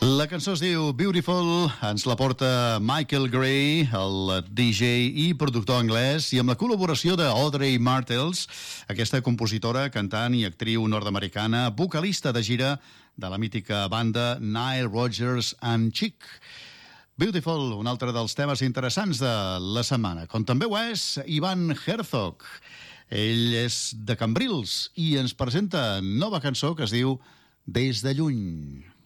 La cançó es diu Beautiful, ens la porta Michael Gray, el DJ i productor anglès, i amb la col·laboració d'Audrey Martels, aquesta compositora, cantant i actriu nord-americana, vocalista de gira de la mítica banda Nile Rodgers and Chic. Beautiful, un altre dels temes interessants de la setmana, com també ho és Ivan Herzog. Ell és de Cambrils i ens presenta nova cançó que es diu Des de lluny.